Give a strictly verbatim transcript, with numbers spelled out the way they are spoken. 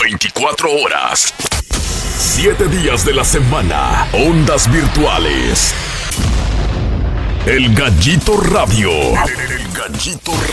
veinticuatro horas. siete días de la semana. Ondas virtuales. El Gallito Radio. El Gallito